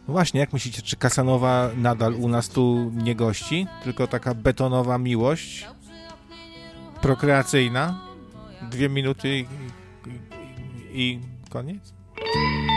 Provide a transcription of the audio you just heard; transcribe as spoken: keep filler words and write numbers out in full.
No właśnie, jak myślicie, czy Casanowa nadal u nas tu nie gości? Tylko taka betonowa miłość prokreacyjna? Dwie minuty i, i, i koniec?